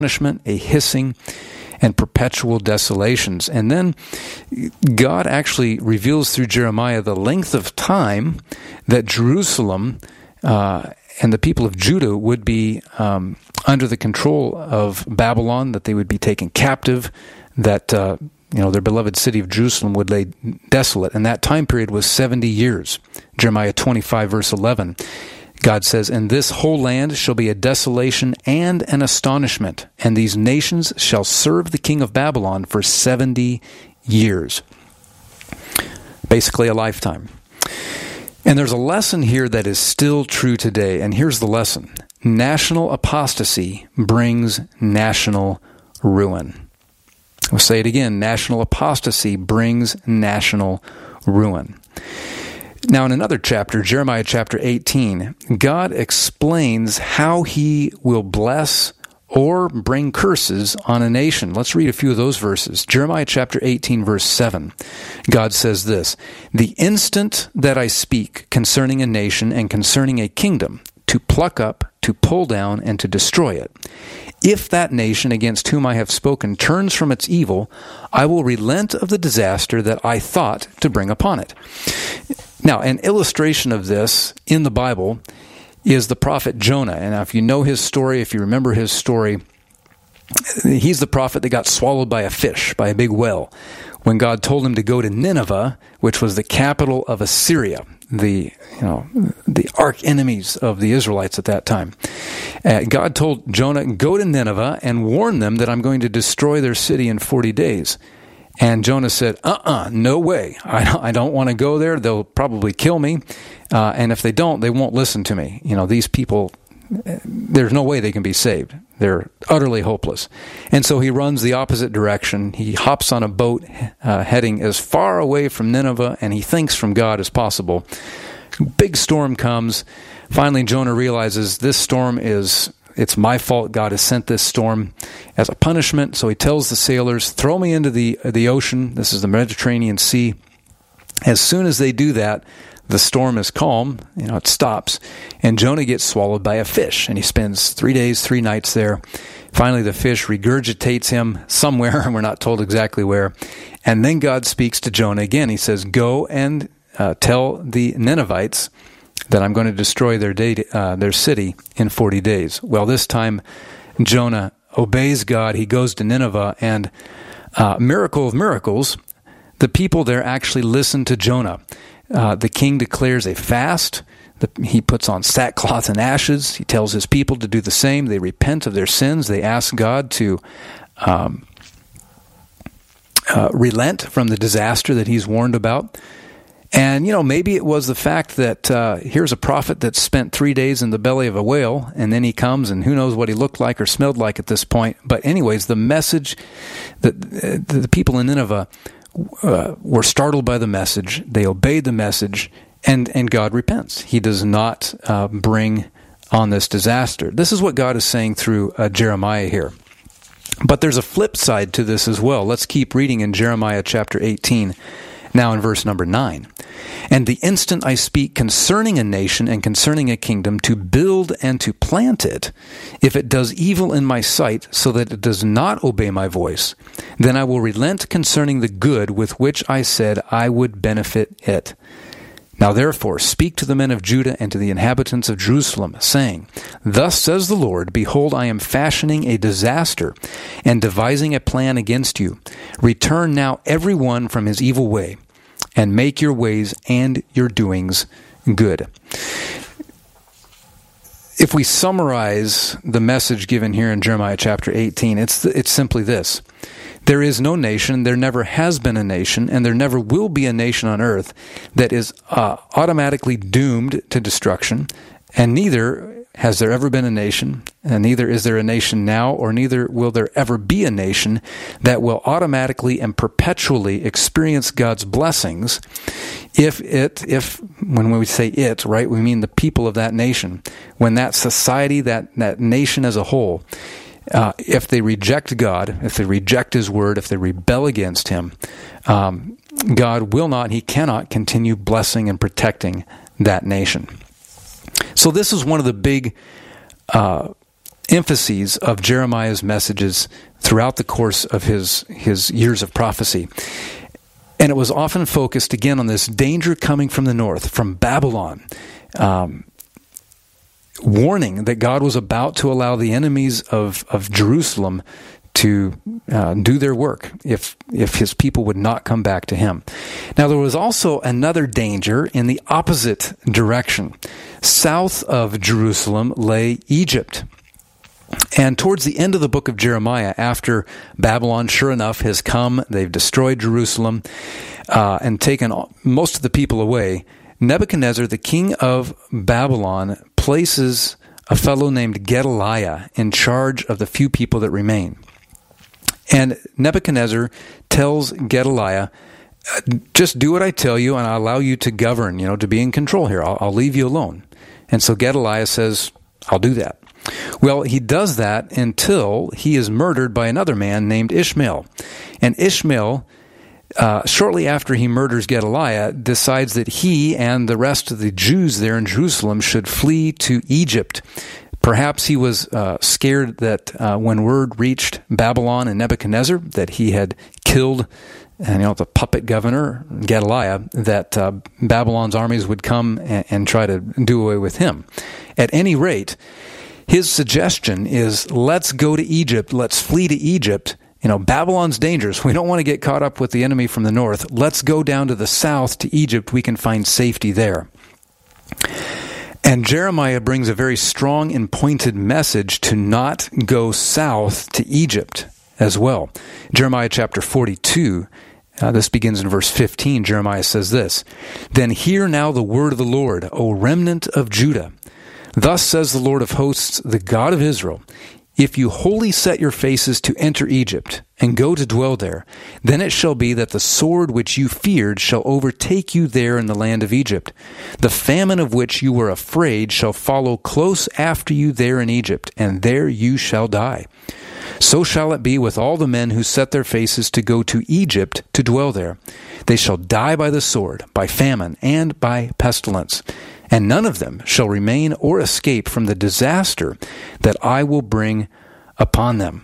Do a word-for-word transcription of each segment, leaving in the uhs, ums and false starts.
punishment, a hissing, and perpetual desolations. And then God actually reveals through Jeremiah the length of time that Jerusalem uh, and the people of Judah would be um, under the control of Babylon, that they would be taken captive, that uh, you know their beloved city of Jerusalem would lay desolate. And that time period was seventy years. Jeremiah twenty-five, verse eleven. God says, "And this whole land shall be a desolation and an astonishment, and these nations shall serve the king of Babylon for seventy years." Basically a lifetime. And there's a lesson here that is still true today, and here's the lesson. National apostasy brings national ruin. I'll say it again. National apostasy brings national ruin. Now, in another chapter, Jeremiah chapter eighteen, God explains how he will bless or bring curses on a nation. Let's read a few of those verses. Jeremiah chapter eighteen, verse seven. God says this, "The instant that I speak concerning a nation and concerning a kingdom, to pluck up, to pull down, and to destroy it, if that nation against whom I have spoken turns from its evil, I will relent of the disaster that I thought to bring upon it." Now, an illustration of this in the Bible is the prophet Jonah. And if you know his story, if you remember his story, he's the prophet that got swallowed by a fish, by a big whale, when God told him to go to Nineveh, which was the capital of Assyria, the you know the arch enemies of the Israelites at that time. Uh, God told Jonah, "Go to Nineveh and warn them that I'm going to destroy their city in forty days. And Jonah said, uh-uh, no way. I don't, I don't want to go there. They'll probably kill me. Uh, and if they don't, they won't listen to me. You know, these people, there's no way they can be saved. They're utterly hopeless." And so he runs the opposite direction. He hops on a boat uh, heading as far away from Nineveh, and he thinks from God as possible. Big storm comes. Finally, Jonah realizes this storm is... It's my fault. God has sent this storm as a punishment. So he tells the sailors, "Throw me into the the ocean." This is the Mediterranean Sea. As soon as they do that, the storm is calm. You know, it stops. And Jonah gets swallowed by a fish. And he spends three days, three nights there. Finally, the fish regurgitates him somewhere. We're not told exactly where. And then God speaks to Jonah again. He says, "Go and uh, tell the Ninevites that I'm going to destroy their day, uh, their city in forty days. Well, this time, Jonah obeys God. He goes to Nineveh, and uh, miracle of miracles, the people there actually listen to Jonah. Uh, the king declares a fast. The, he puts on sackcloth and ashes. He tells his people to do the same. They repent of their sins. They ask God to um, uh, relent from the disaster that he's warned about. And, you know, maybe it was the fact that uh, here's a prophet that spent three days in the belly of a whale, and then he comes, and who knows what he looked like or smelled like at this point. But anyways, the message, that uh, the people in Nineveh uh, were startled by the message. They obeyed the message, and, and God repents. He does not uh, bring on this disaster. This is what God is saying through uh, Jeremiah here. But there's a flip side to this as well. Let's keep reading in Jeremiah chapter eighteen. Now in verse number nine, "And the instant I speak concerning a nation and concerning a kingdom to build and to plant it, if it does evil in my sight so that it does not obey my voice, then I will relent concerning the good with which I said I would benefit it. Now therefore speak to the men of Judah and to the inhabitants of Jerusalem, saying, Thus says the Lord, Behold, I am fashioning a disaster and devising a plan against you. Return now every one from his evil way, and make your ways and your doings good." If we summarize the message given here in Jeremiah chapter eighteen, it's it's simply this. There is no nation, there never has been a nation, and there never will be a nation on earth that is uh, automatically doomed to destruction, and neither has there ever been a nation, and neither is there a nation now, or neither will there ever be a nation that will automatically and perpetually experience God's blessings if it, if, when we say it, right, we mean the people of that nation, when that society, that, that nation as a whole, Uh, if they reject God, if they reject His Word, if they rebel against Him, um, God will not, He cannot continue blessing and protecting that nation. So this is one of the big uh, emphases of Jeremiah's messages throughout the course of his, his years of prophecy. And it was often focused, again, on this danger coming from the north, from Babylon, um, warning that God was about to allow the enemies of, of Jerusalem to uh, do their work if if his people would not come back to him. Now, there was also another danger in the opposite direction. South of Jerusalem lay Egypt. And towards the end of the book of Jeremiah, after Babylon, sure enough, has come, they've destroyed Jerusalem uh, and taken most of the people away, Nebuchadnezzar, the king of Babylon, places a fellow named Gedaliah in charge of the few people that remain. And Nebuchadnezzar tells Gedaliah, just do what I tell you and I'll allow you to govern, you know, to be in control here. I'll, I'll leave you alone. And so Gedaliah says, I'll do that. Well, he does that until he is murdered by another man named Ishmael. And Ishmael, uh, shortly after he murders Gedaliah, decides that he and the rest of the Jews there in Jerusalem should flee to Egypt. Perhaps he was uh, scared that uh, when word reached Babylon and Nebuchadnezzar that he had killed, and, you know, the puppet governor, Gedaliah, that uh, Babylon's armies would come and, and try to do away with him. At any rate, his suggestion is, let's go to Egypt, let's flee to Egypt. You know, Babylon's dangerous. We don't want to get caught up with the enemy from the north. Let's go down to the south to Egypt. We can find safety there. And Jeremiah brings a very strong and pointed message to not go south to Egypt as well. Jeremiah chapter forty-two, uh, this begins in verse fifteen. Jeremiah says this, "Then hear now the word of the Lord, O remnant of Judah. Thus says the Lord of hosts, the God of Israel, if you wholly set your faces to enter Egypt and go to dwell there, then it shall be that the sword which you feared shall overtake you there in the land of Egypt. The famine of which you were afraid shall follow close after you there in Egypt, and there you shall die. So shall it be with all the men who set their faces to go to Egypt to dwell there. They shall die by the sword, by famine, and by pestilence. And none of them shall remain or escape from the disaster that I will bring upon them."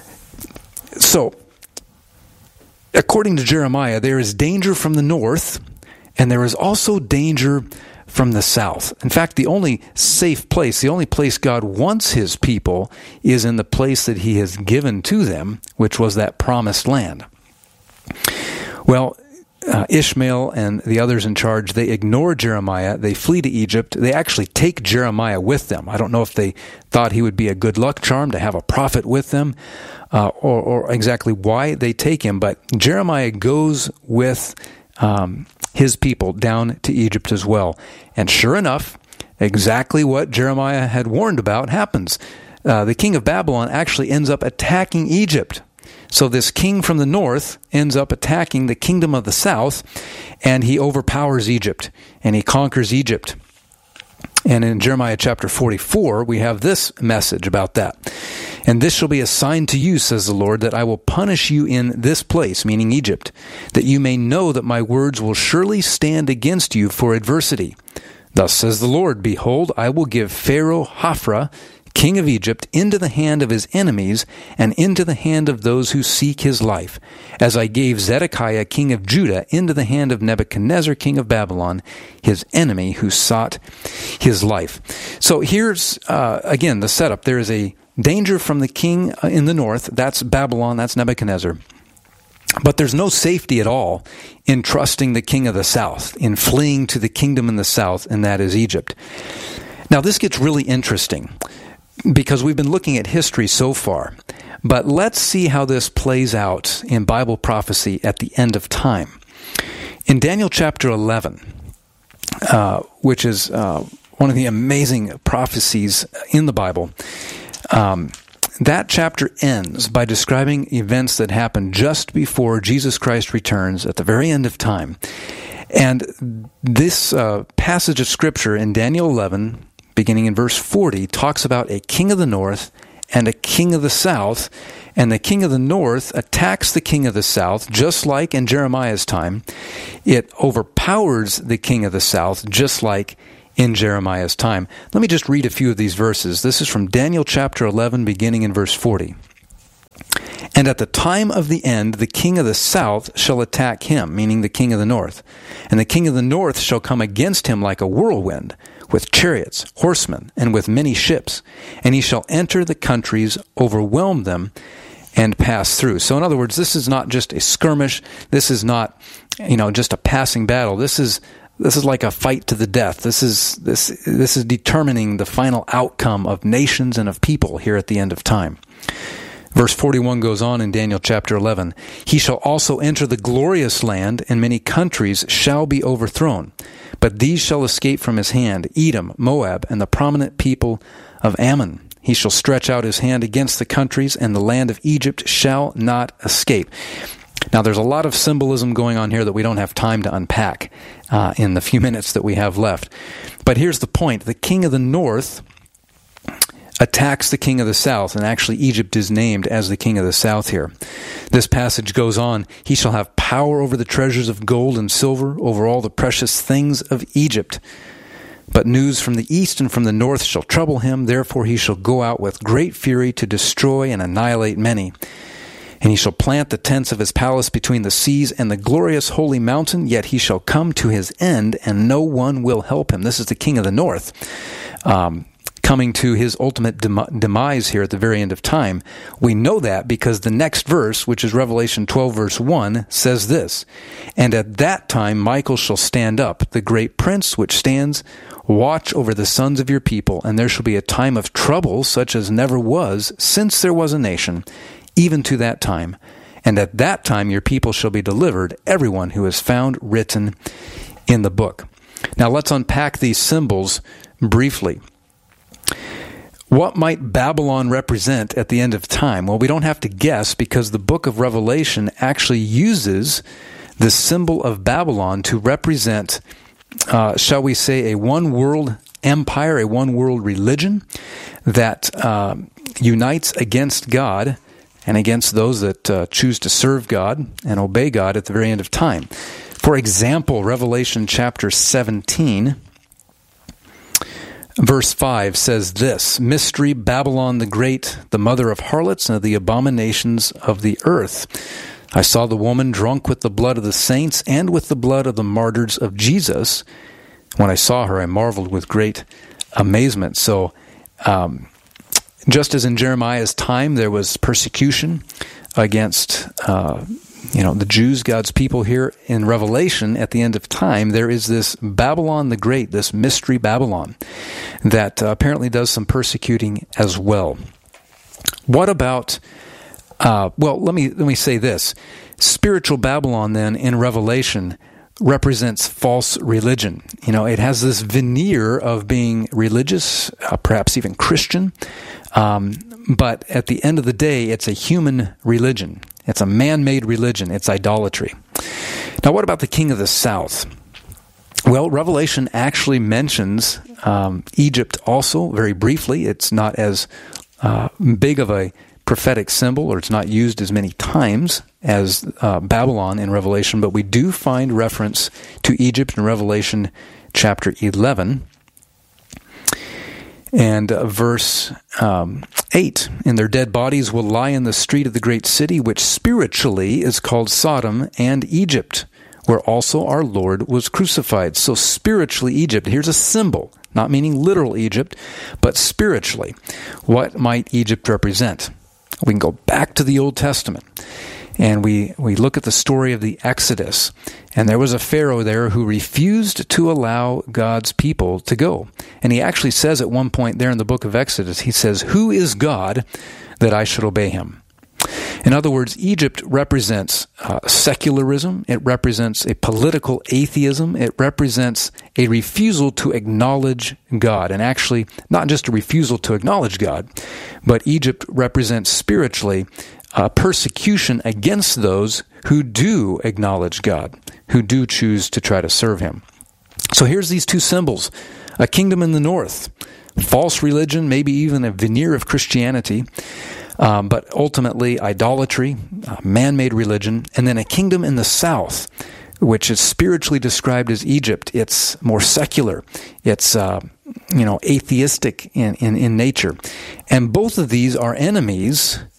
So, according to Jeremiah, there is danger from the north, and there is also danger from the south. In fact, the only safe place, the only place God wants his people, is in the place that he has given to them, which was that promised land. Well, Uh, Ishmael and the others in charge, they ignore Jeremiah. They flee to Egypt. They actually take Jeremiah with them. I don't know if they thought he would be a good luck charm to have a prophet with them, uh, or, or exactly why they take him. But Jeremiah goes with um, his people down to Egypt as well. And sure enough, exactly what Jeremiah had warned about happens. Uh, the king of Babylon actually ends up attacking Egypt. So this king from the north ends up attacking the kingdom of the south, and he overpowers Egypt, and he conquers Egypt. And in Jeremiah chapter forty-four, we have this message about that. "And this shall be a sign to you, says the Lord, that I will punish you in this place," meaning Egypt, "that you may know that my words will surely stand against you for adversity. Thus says the Lord, behold, I will give Pharaoh Hophra, king of Egypt, into the hand of his enemies and into the hand of those who seek his life, as I gave Zedekiah, king of Judah, into the hand of Nebuchadnezzar, king of Babylon, his enemy who sought his life." So here's, uh, again, the setup. There is a danger from the king in the north. That's Babylon. That's Nebuchadnezzar. But there's no safety at all in trusting the king of the south, in fleeing to the kingdom in the south, and that is Egypt. Now, this gets really interesting, because we've been looking at history so far. But let's see how this plays out in Bible prophecy at the end of time. In Daniel chapter eleven, uh, which is uh, one of the amazing prophecies in the Bible, um, that chapter ends by describing events that happened just before Jesus Christ returns at the very end of time. And this uh, passage of Scripture in Daniel eleven, beginning in verse forty, talks about a king of the north and a king of the south. And the king of the north attacks the king of the south, just like in Jeremiah's time. It overpowers the king of the south, just like in Jeremiah's time. Let me just read a few of these verses. This is from Daniel chapter eleven, beginning in verse forty. And at the time of the end, the king of the south shall attack him, meaning the king of the north. And the king of the north shall come against him like a whirlwind, with chariots, horsemen, and with many ships. And he shall enter the countries, overwhelm them, and pass through. So in other words, this is not just a skirmish. This is not, you know, just a passing battle. This is this is like a fight to the death. This is this this is determining the final outcome of nations and of people here at the end of time. Verse forty-one goes on in Daniel chapter eleven. He shall also enter the glorious land, and many countries shall be overthrown. But these shall escape from his hand, Edom, Moab, and the prominent people of Ammon. He shall stretch out his hand against the countries, and the land of Egypt shall not escape. Now, there's a lot of symbolism going on here that we don't have time to unpack uh, in the few minutes that we have left. But here's the point. The king of the north attacks the king of the south, and actually Egypt is named as the king of the south here. This passage goes on, he shall have power over the treasures of gold and silver, over all the precious things of Egypt. But news from the east and from the north shall trouble him, therefore he shall go out with great fury to destroy and annihilate many. And he shall plant the tents of his palace between the seas and the glorious holy mountain, yet he shall come to his end, and no one will help him. This is the king of the north. Um, coming to his ultimate dem- demise here at the very end of time. We know that because the next verse, which is Revelation twelve, verse one, says this, And at that time Michael shall stand up, the great prince which stands watch over the sons of your people, and there shall be a time of trouble such as never was since there was a nation, even to that time. And at that time your people shall be delivered, everyone who is found written in the book. Now let's unpack these symbols briefly. What might Babylon represent at the end of time? Well, we don't have to guess because the book of Revelation actually uses the symbol of Babylon to represent, uh, shall we say, a one-world empire, a one-world religion that uh, unites against God and against those that uh, choose to serve God and obey God at the very end of time. For example, Revelation chapter seventeen, verse five says this, Mystery, Babylon the Great, the mother of harlots and of the abominations of the earth. I saw the woman drunk with the blood of the saints and with the blood of the martyrs of Jesus. When I saw her, I marveled with great amazement. So, um, just as in Jeremiah's time, there was persecution against uh, you know, the Jews, God's people here, in Revelation, at the end of time, there is this Babylon the Great, this mystery Babylon, that uh, apparently does some persecuting as well. What about, uh, well, let me let me say this. Spiritual Babylon, then, in Revelation, represents false religion. You know, it has this veneer of being religious, uh, perhaps even Christian, um, but at the end of the day, it's a human religion. It's a man-made religion. It's idolatry. Now, what about the king of the south? Well, Revelation actually mentions um, Egypt also, very briefly. It's not as uh, big of a prophetic symbol, or it's not used as many times as uh, Babylon in Revelation, but we do find reference to Egypt in Revelation chapter eleven. And uh, verse um, eight, And their dead bodies will lie in the street of the great city, which spiritually is called Sodom and Egypt, where also our Lord was crucified. So spiritually Egypt, here's a symbol, not meaning literal Egypt, but spiritually. What might Egypt represent? We can go back to the Old Testament, and we, we look at the story of the Exodus. And there was a Pharaoh there who refused to allow God's people to go. And he actually says at one point there in the book of Exodus, he says, Who is God that I should obey him? In other words, Egypt represents uh, secularism. It represents a political atheism. It represents a refusal to acknowledge God. And actually, not just a refusal to acknowledge God, but Egypt represents spiritually uh, persecution against those who do acknowledge God, who do choose to try to serve him. So here's these two symbols. A kingdom in the north, false religion, maybe even a veneer of Christianity, um, but ultimately idolatry, uh, man-made religion, and then a kingdom in the south, which is spiritually described as Egypt. It's more secular. It's, uh, you know, atheistic in, in, in nature. And both of these are enemies